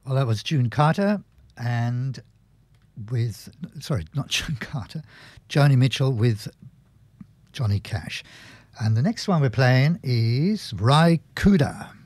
Well, that was June Carter and not June Carter, Joni Mitchell with Johnny Cash. And the next one we're playing is Ry Cooder.